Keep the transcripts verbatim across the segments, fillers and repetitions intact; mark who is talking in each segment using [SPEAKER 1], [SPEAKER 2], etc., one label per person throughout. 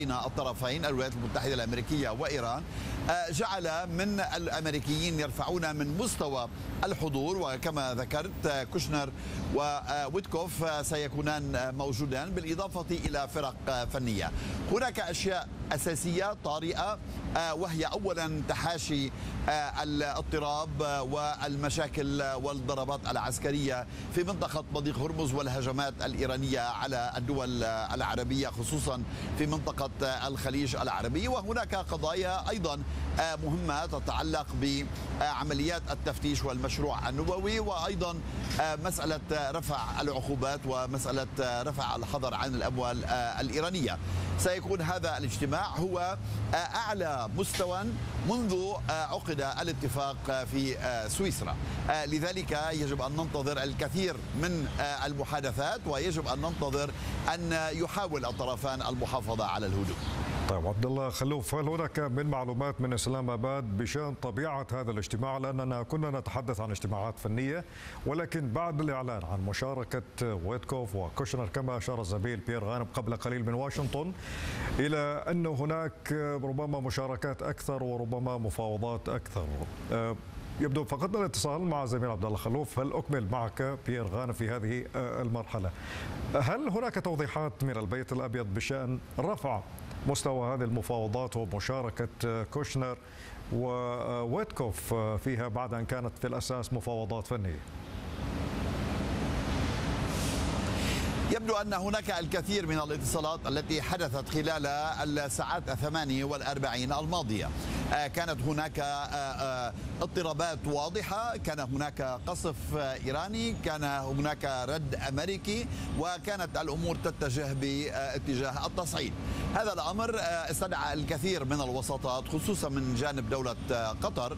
[SPEAKER 1] بين الطرفين الولايات المتحدة الأمريكية وإيران جعل من الأمريكيين يرفعون من مستوى الحضور، وكما ذكرت كوشنر وويتكوف سيكونان موجودان بالإضافة إلى فرق فنية. هناك أشياء أساسية طارئة، وهي أولا تحاشي الاضطراب والمشاكل والضربات العسكرية في منطقة مضيق هرمز والهجمات الإيرانية على الدول العربية خصوصا في منطقة الخليج العربي. وهناك قضايا أيضا مهمة تتعلق بعمليات التفتيش والمشروع النووي، وأيضا مسألة رفع العقوبات ومسألة رفع الحظر عن الأموال الإيرانية. سيكون هذا الاجتماع هو أعلى مستوى منذ عقد الاتفاق في سويسرا، لذلك يجب أن ننتظر الكثير من المحادثات، ويجب أن ننتظر أن يحاول الطرفان المحافظة على الهدوء.
[SPEAKER 2] طيب عبد الله خلوف، هل هناك من معلومات من اسلام اباد بشان طبيعه هذا الاجتماع؟ لاننا كنا نتحدث عن اجتماعات فنيه، ولكن بعد الاعلان عن مشاركه ويتكوف وكوشنر كما اشار الزميل بيير غانم قبل قليل من واشنطن الى ان هناك ربما مشاركات اكثر وربما مفاوضات اكثر. يبدو فقدنا الاتصال مع زميل عبد الله خلوف، هل اكمل معك بيير غانم في هذه المرحله؟ هل هناك توضيحات من البيت الابيض بشان رفع مستوى هذه المفاوضات ومشاركة كوشنر وويتكوف فيها بعد أن كانت في الأساس مفاوضات فنية؟
[SPEAKER 1] يبدو أن هناك الكثير من الاتصالات التي حدثت خلال الساعات الثمانية والأربعين الماضية. كانت هناك اضطرابات واضحة، كان هناك قصف إيراني، كان هناك رد أمريكي، وكانت الأمور تتجه باتجاه التصعيد. هذا الأمر استدعى الكثير من الوساطات خصوصا من جانب دولة قطر.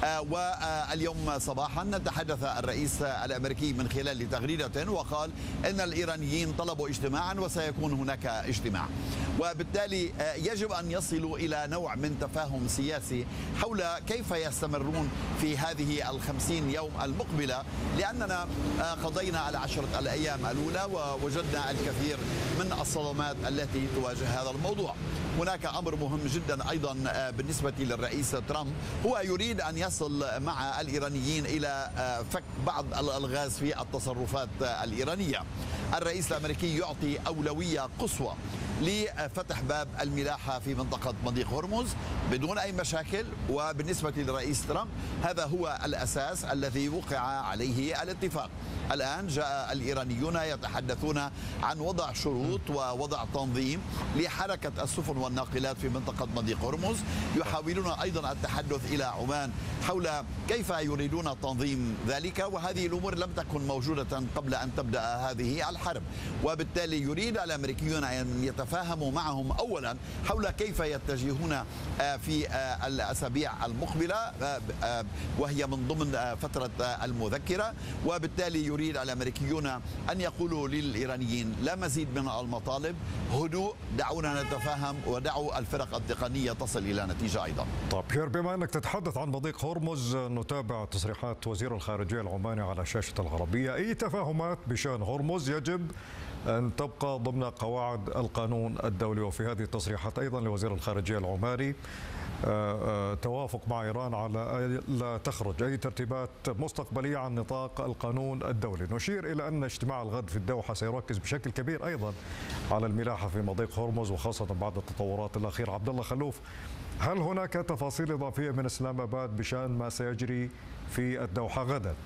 [SPEAKER 1] واليوم صباحا تحدث الرئيس الأمريكي من خلال تغريدة وقال إن الإيرانيين طلبوا اجتماعا وسيكون هناك اجتماع، وبالتالي يجب أن يصلوا إلى نوع من تفاهم سياسي حول كيف يستمرون في هذه الخمسين يوم المقبلة، لأننا قضينا العشرة الأيام الأولى ووجدنا الكثير من الصدمات التي تواجه هذا الموضوع. هناك أمر مهم جدا أيضا بالنسبة للرئيس ترامب، هو يريد أن يصل مع الإيرانيين إلى فك بعض الألغاز في التصرفات الإيرانية. الرئيس الأمريكي يعطي أولوية قصوى لفتح باب الملاحة في منطقة مضيق هرمز بدون أي مشاكل، وبالنسبة للرئيس ترامب هذا هو الأساس الذي وقع عليه الاتفاق. الآن جاء الإيرانيون يتحدثون عن وضع شروط ووضع تنظيم لحركة السفن والناقلات في منطقة مضيق هرمز. يحاولون أيضا التحدث إلى عمان حول كيف يريدون تنظيم ذلك، وهذه الأمور لم تكن موجودة قبل أن تبدأ هذه الحرب، وبالتالي يريد الأمريكيون أن يتفاهموا معهم أولا حول كيف يتجهون في الأسابيع المقبلة، وهي من ضمن فترة المذكرة. وبالتالي يريد الأمريكيون أن يقولوا للإيرانيين لا مزيد من المطالب، هدوء، دعونا نتفاهم ودعوا الفرق التقنية تصل إلى نتيجة أيضا.
[SPEAKER 2] طيب بيير، بما أنك تتحدث عن مضيق هرمز، نتابع تصريحات وزير الخارجية العماني على شاشة العربية. أي تفاهمات بشأن هرمز يجب أن تبقى ضمن قواعد القانون الدولي، وفي هذه التصريحات أيضا لوزير الخارجية العماني توافق مع إيران على لا تخرج أي ترتيبات مستقبلية عن نطاق القانون الدولي. نشير إلى أن اجتماع الغد في الدوحة سيركز بشكل كبير أيضا على الملاحة في مضيق هرمز، وخاصة بعد التطورات الأخيرة. عبد الله خلوف، هل هناك تفاصيل إضافية من اسلام اباد بشأن ما سيجري في الدوحة غدا؟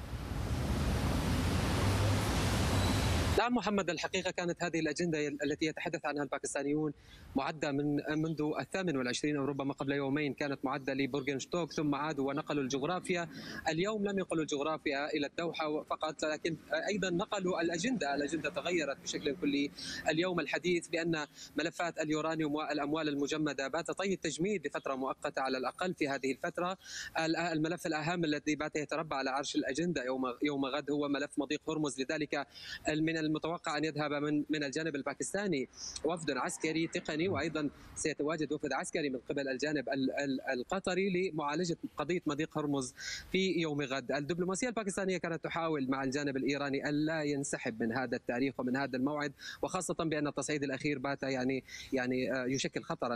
[SPEAKER 3] نعم محمد، الحقيقة كانت هذه الأجندة التي يتحدث عنها الباكستانيون معدة من منذ الثامن والعشرين أو ربما قبل يومين. كانت معدة لبورغنشتوك ثم عادوا ونقلوا الجغرافيا. اليوم لم ينقلوا الجغرافيا إلى الدوحة فقط، لكن أيضا نقلوا الأجندة. الأجندة تغيرت بشكل كلي. اليوم الحديث بأن ملفات اليورانيوم والأموال المجمدة بات طي التجميد لفترة مؤقتة على الأقل في هذه الفترة. الملف الأهم الذي بات يتربع على عرش الأجندة يوم يوم غد هو ملف مضيق هرمز. لذلك من المتوقع أن يذهب من من الجانب الباكستاني وفد عسكري تقني، وأيضا سيتواجد وفد عسكري من قبل الجانب القطري لمعالجة قضية مضيق هرمز في يوم غد. الدبلوماسية الباكستانية كانت تحاول مع الجانب الإيراني ألا ينسحب من هذا التاريخ ومن هذا الموعد، وخاصة بأن التصعيد الأخير بات يعني يعني يشكل خطرا